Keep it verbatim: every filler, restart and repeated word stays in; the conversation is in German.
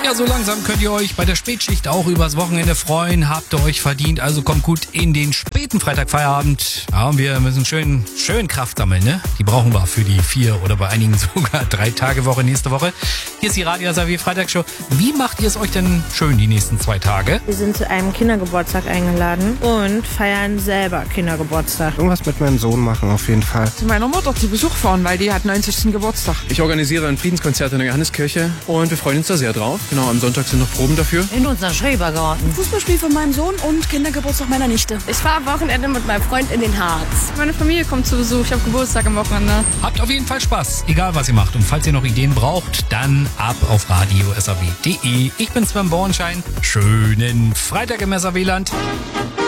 Ja, so langsam könnt ihr euch bei der Spätschicht auch übers Wochenende freuen. Habt ihr euch verdient, also kommt gut in den späten Freitagfeierabend. Ja, und wir müssen schön, schön Kraft sammeln, ne? Die brauchen wir für die vier oder bei einigen sogar drei Tage Woche nächste Woche. Hier ist die Radio S R W Freitagsshow. Wie macht ihr es euch denn schön die nächsten zwei Tage? Wir sind zu einem Kindergeburtstag eingeladen und feiern selber Kindergeburtstag. Irgendwas mit meinem Sohn machen auf jeden Fall. Zu meiner Mutter zu Besuch fahren, weil die hat neunzigsten Geburtstag. Ich organisiere ein Friedenskonzert in der Johanneskirche und wir freuen uns da sehr drauf. Genau, am Sonntag sind noch Proben dafür. In unserem Schrebergarten. Fußballspiel von meinem Sohn und Kindergeburtstag meiner Nichte. Ich fahre am Wochenende mit meinem Freund in den Harz. Meine Familie kommt zu Besuch. Ich habe Geburtstag am Wochenende. Habt auf jeden Fall Spaß, egal was ihr macht. Und falls ihr noch Ideen braucht, dann ab auf radio s r w punkt d e. Ich bin Sven Bornschein. Schönen Freitag im S R W-Land.